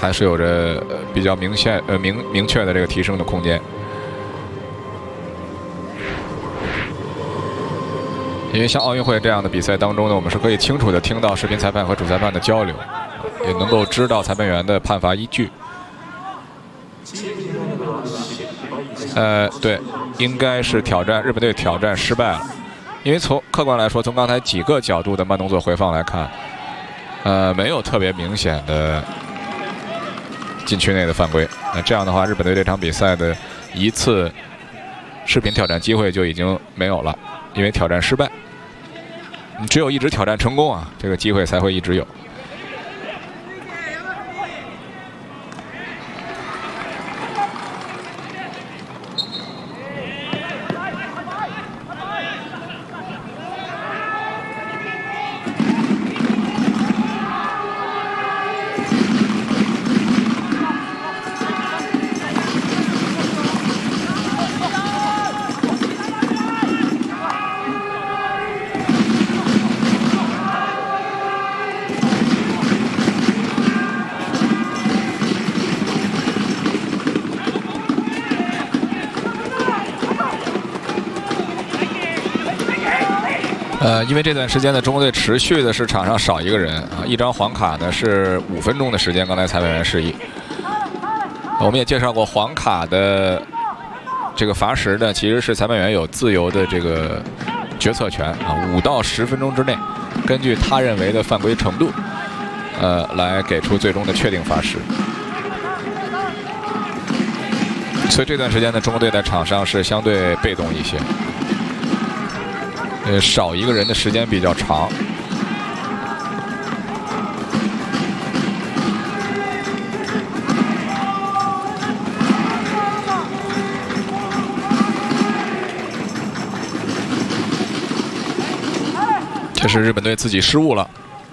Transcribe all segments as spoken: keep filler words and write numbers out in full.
还是有着比较明显呃明明确的这个提升的空间。因为像奥运会这样的比赛当中呢，我们是可以清楚的听到视频裁判和主裁判的交流，也能够知道裁判员的判罚依据。呃，对，应该是挑战日本队挑战失败了，因为从客观来说，从刚才几个角度的慢动作回放来看，呃，没有特别明显的禁区内的犯规。那这样的话，日本队这场比赛的一次视频挑战机会就已经没有了，因为挑战失败。你只有一直挑战成功啊，这个机会才会一直有。呃，因为这段时间呢，中国队持续的是场上少一个人啊，一张黄卡呢是五分钟的时间。刚才裁判员示意，我们也介绍过黄卡的这个罚时呢，其实是裁判员有自由的这个决策权啊，五到十分钟之内，根据他认为的犯规程度，呃，来给出最终的确定罚时。所以这段时间呢，中国队在场上是相对被动一些。呃，少一个人的时间比较长。这是日本队自己失误了。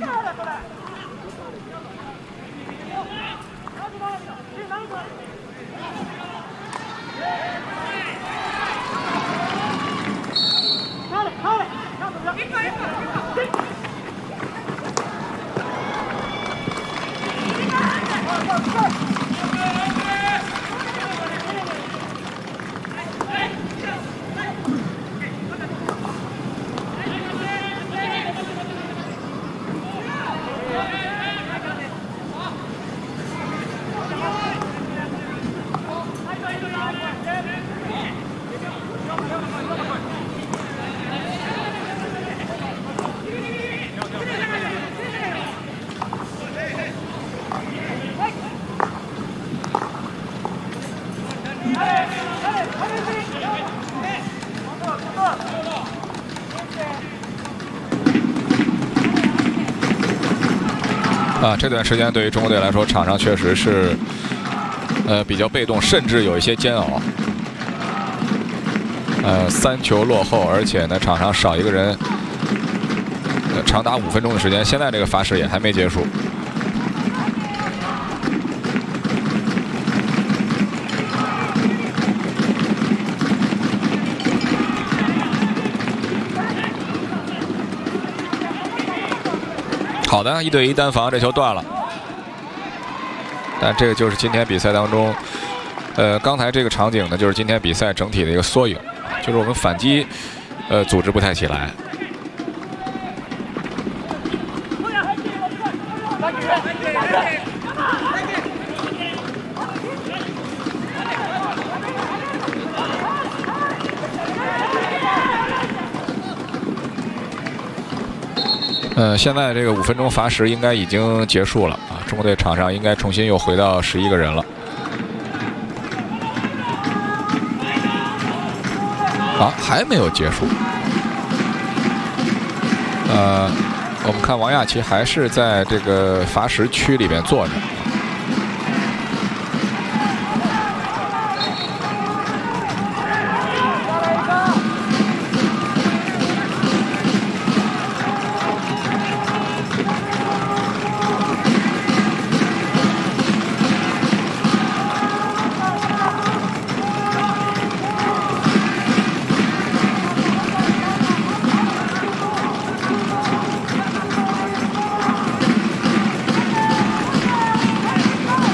啊，这段时间对于中国队来说，场上确实是，呃，比较被动，甚至有一些煎熬。呃，三球落后，而且呢，场上少一个人，呃，长达五分钟的时间。现在这个罚时也还没结束。好的，一对一单防，这球断了。但这个就是今天比赛当中，呃，刚才这个场景呢，就是今天比赛整体的一个缩影，就是我们反击，呃，组织不太起来。呃，现在这个五分钟罚时应该已经结束了啊！中国队场上应该重新又回到十一个人了。啊，还没有结束。呃，我们看王亚琦还是在这个罚时区里边坐着。